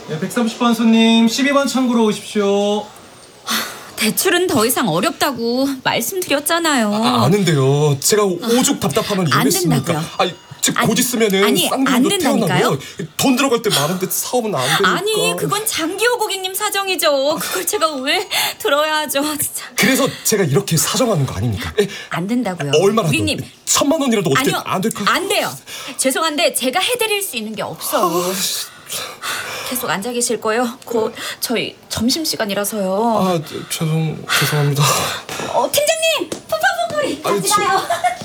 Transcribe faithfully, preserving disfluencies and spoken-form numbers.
네, 백삼십 번 손님 십이 번 창구로 오십시오. 대출은 더 이상 어렵다고 말씀드렸잖아요. 아, 아는데요. 제가 오죽 답답하면 안 이랬습니까? 된다고요. 아니, 즉 아니, 곧 있으면은 아니, 안 쌍둥이도 된다니까요. 태어나고요. 돈 들어갈 때 많은데 사업은 안 되니까. 아니, 그건 장기호 고객님 사정이죠. 그걸 제가 왜 들어야 하죠, 진짜. 그래서 제가 이렇게 사정하는 거 아닙니까? 에, 안 된다고요. 얼마나 고객님. 천만 원이라도 어떻게 아니요, 안 될까요? 안 돼요. 죄송한데 제가 해드릴 수 있는 게 없어요. 계속 앉아 계실 거요? 곧 저희 점심시간이라서요. 아, 저, 죄송 죄송합니다. 어, 팀장님! 푸파푸풀이 같이 아니, 저- 가요.